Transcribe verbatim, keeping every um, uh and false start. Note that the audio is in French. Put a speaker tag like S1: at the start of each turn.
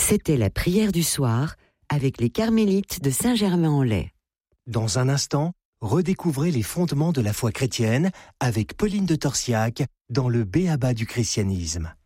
S1: C'était la prière du soir avec les carmélites de Saint-Germain-en-Laye.
S2: Dans un instant, redécouvrez les fondements de la foi chrétienne avec Pauline de Torsiac dans le B A B A du christianisme.